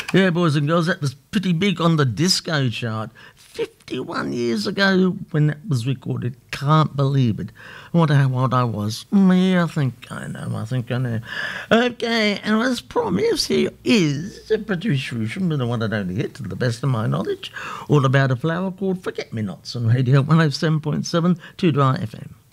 Yeah, boys and girls, that was pretty big on the disco chart. 51 years ago when that was recorded. Can't believe it. I wonder how old I was. Yeah, I think I know. Okay, and as promised, here is a British version, but the one I don't hit, to the best of my knowledge, all about a flower called Forget Me Nots on Radio 107.7 2 Dry FM.